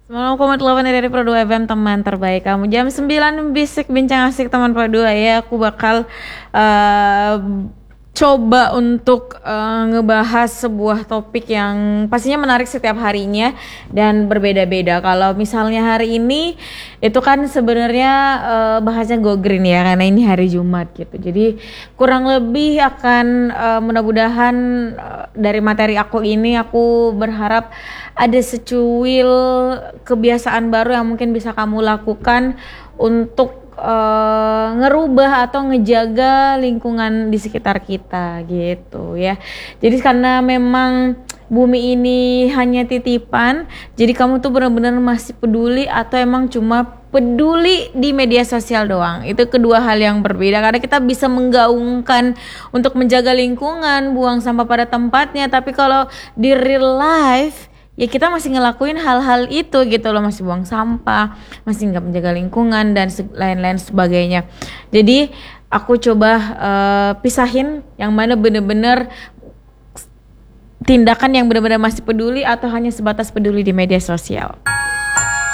9,8 dari Pro 2 FM, teman terbaik kamu. Jam 9 bisik bincang asik teman Pro 2 ya. Aku bakal coba untuk ngebahas sebuah topik yang pastinya menarik setiap harinya dan berbeda-beda. Kalau misalnya hari ini itu kan sebenarnya bahasnya go green ya, karena ini hari Jumat gitu. Jadi kurang lebih akan mudah-mudahan dari materi aku ini aku berharap ada secuil kebiasaan baru yang mungkin bisa kamu lakukan untuk ngerubah atau ngejaga lingkungan di sekitar kita gitu ya. Jadi karena memang bumi ini hanya titipan, jadi kamu tuh benar-benar masih peduli atau emang cuma peduli di media sosial doang. Itu kedua hal yang berbeda, karena kita bisa menggaungkan untuk menjaga lingkungan, buang sampah pada tempatnya, tapi kalau di real life ya kita masih ngelakuin hal-hal itu gitu loh, masih buang sampah, masih nggak menjaga lingkungan dan lain-lain sebagainya. Jadi aku coba pisahin yang mana bener-bener tindakan yang benar-benar masih peduli atau hanya sebatas peduli di media sosial.